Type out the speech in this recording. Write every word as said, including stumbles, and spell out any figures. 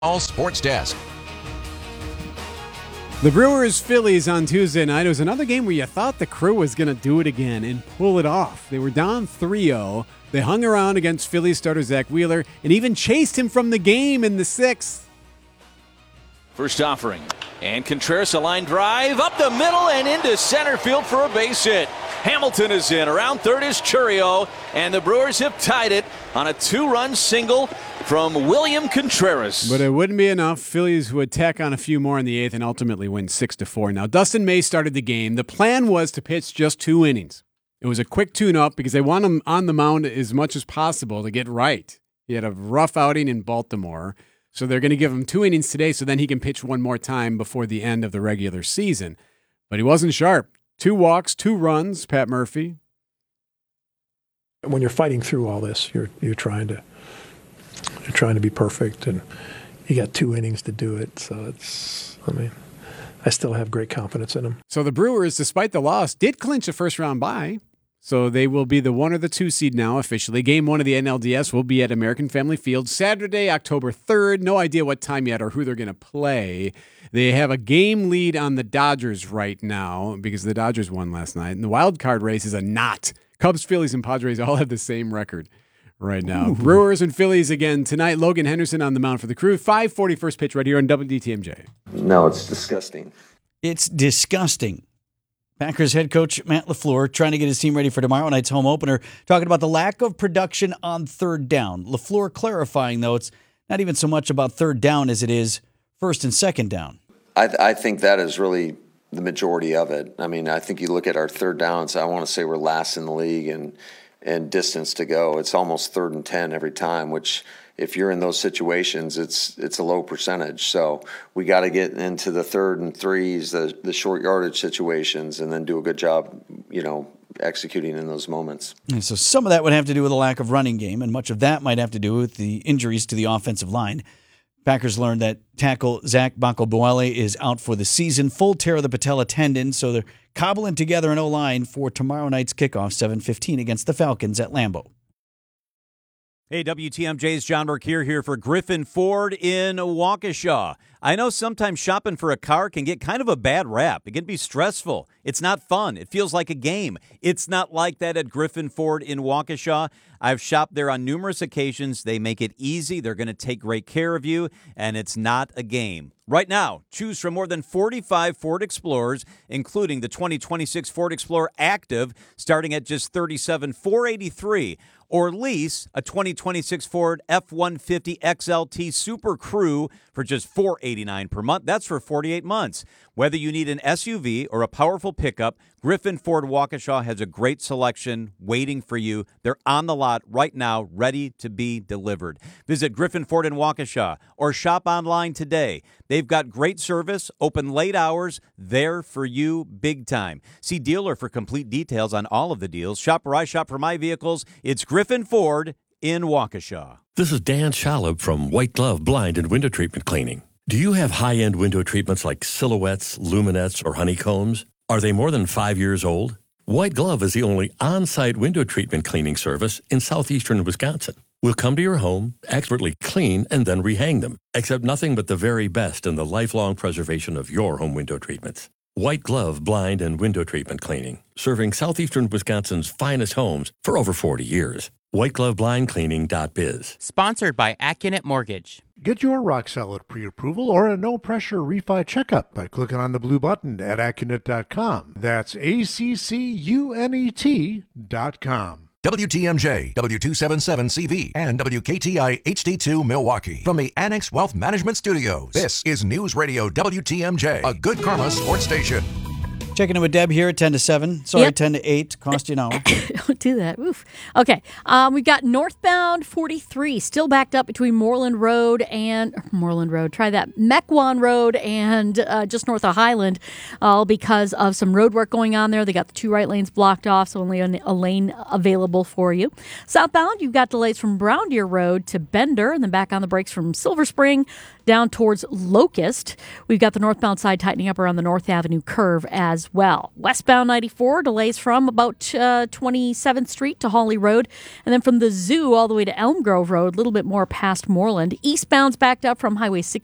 All Sports Desk. The Brewers-Phillies on Tuesday night. It was another game where you thought the Crew was going to do it again and pull it off. They were down three oh. They hung around against Phillies starter Zach Wheeler and even chased him from the game in the sixth. First offering. And Contreras, a line drive up the middle and into center field for a base hit. Hamilton is in. Around third is Chourio, and the Brewers have tied it on a two-run single from William Contreras. But it wouldn't be enough. Phillies would tack on a few more in the eighth and ultimately win six to four. Now, Dustin May started the game. The plan was to pitch just two innings. It was a quick tune-up because they want him on the mound as much as possible to get right. He had a rough outing in Baltimore, so they're going to give him two innings today so then he can pitch one more time before the end of the regular season. But he wasn't sharp. Two walks, two runs, Pat Murphy. When you're fighting through all this, you're you're trying to you're trying to be perfect, and you got two innings to do it. So it's, I mean, I still have great confidence in him. So the Brewers, despite the loss, did clinch a first round bye. So they will be the one or the two seed now officially. Game one of the N L D S will be at American Family Field Saturday, October third. No idea what time yet or who they're going to play. They have a game lead on the Dodgers right now because the Dodgers won last night. And the wild card race is a knot. Cubs, Phillies, and Padres all have the same record right now. Ooh. Brewers and Phillies again tonight. Logan Henderson on the mound for the Crew. five forty first pitch right here on W D T M J. No, it's disgusting. It's disgusting. Packers head coach Matt LaFleur trying to get his team ready for tomorrow night's home opener, talking about the lack of production on third down. LaFleur clarifying, though, it's not even so much about third down as it is first and second down. I, I think that is really the majority of it. I mean, I think you look at our third downs, I want to say we're last in the league and, and distance to go. It's almost third and ten every time, which if you're in those situations, it's it's a low percentage. So we got to get into the third and threes, the the short yardage situations, and then do a good job, you know, executing in those moments. And so some of that would have to do with a lack of running game, and much of that might have to do with the injuries to the offensive line. Packers learned that tackle Zach Bacalbuele is out for the season, full tear of the patella tendon, so they're cobbling together an O-line for tomorrow night's kickoff, seven fifteen against the Falcons at Lambeau. Hey, W T M J's John Burke here, here for Griffin Ford in Waukesha. I know sometimes shopping for a car can get kind of a bad rap. It can be stressful. It's not fun. It feels like a game. It's not like that at Griffin Ford in Waukesha. I've shopped there on numerous occasions. They make it easy. They're going to take great care of you, and it's not a game. Right now, choose from more than forty-five Ford Explorers, including the twenty twenty-six Ford Explorer Active, starting at just thirty-seven thousand four hundred eighty-three dollars. Or lease a twenty twenty-six Ford F one fifty X L T Super Crew for just four hundred eighty-nine dollars per month. That's for forty-eight months. Whether you need an S U V or a powerful pickup, Griffin Ford Waukesha has a great selection waiting for you. They're on the lot right now, ready to be delivered. Visit Griffin Ford in Waukesha or shop online today. They've got great service, open late hours, there for you big time. See dealer for complete details on all of the deals. Shop where I shop for my vehicles. It's Griffin Ford in Waukesha. This is Dan Shalhoub from White Glove Blind and Window Treatment Cleaning. Do you have high-end window treatments like silhouettes, luminettes, or honeycombs? Are they more than five years old? White Glove is the only on-site window treatment cleaning service in southeastern Wisconsin. We'll come to your home, expertly clean, and then rehang them. Accept nothing but the very best in the lifelong preservation of your home window treatments. White Glove Blind and Window Treatment Cleaning, serving southeastern Wisconsin's finest homes for over forty years. white glove blind cleaning dot biz. Sponsored by Accunet Mortgage. Get your rock solid pre-approval or a no-pressure refi checkup by clicking on the blue button at Accunet dot com. That's A C C U N E T dot com. W T M J, W two seventy-seven C V, and W K T I H D two Milwaukee. From the Annex Wealth Management Studios, this is News Radio W T M J, a good karma sports station. Checking in with Deb here at ten to seven. Sorry, Yep. ten to eight. Cost you an hour. Don't do that. Oof. Okay. Um, we've got northbound forty-three still backed up between Moreland Road and Moreland Road. Try that. Mequon Road and uh, just north of Highland, all because of some road work going on there. They got the two right lanes blocked off, so only a, a lane available for you. Southbound, you've got delays from Brown Deer Road to Bender, and then back on the brakes from Silver Spring down towards Locust. We've got the northbound side tightening up around the North Avenue curve as as well. Westbound ninety-four, delays from about uh, twenty-seventh Street to Hawley Road. And then from the Zoo all the way to Elm Grove Road, a little bit more past Moreland. Eastbound's backed up from Highway sixty